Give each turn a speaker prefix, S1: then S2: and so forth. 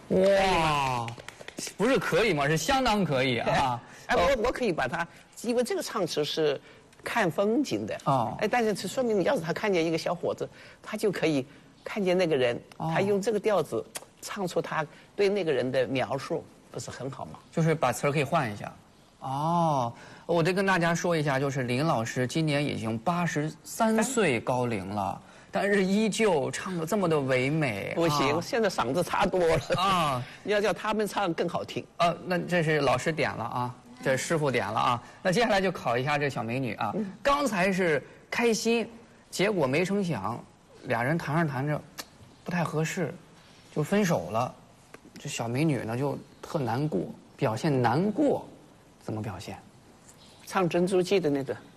S1: 哇，不是可以吗？是相当可以啊！
S2: 哎，我可以把它，因为这个唱词是看风景的
S1: 哦。
S2: 哎，但是这说明，要是他看见一个小伙子，他就可以看见那个人，他用这个调子唱出他对那个人的描述，不是很好吗？
S1: 就是把词儿可以换一下。哦，我得跟大家说一下，就是林老师今年已经83岁高龄了，但是依旧唱得这么的唯美。
S2: 不行，现在嗓子差多了
S1: 啊！
S2: 你要叫他们唱更好听。
S1: 那这是老师点了啊，这是师傅点了啊。那接下来就考一下这小美女啊。刚才是开心，结果没成想，俩人谈着谈着，不太合适，就分手了。这小美女呢就特难过，表现难过。怎么表现？
S2: 唱《珍珠记》的那个。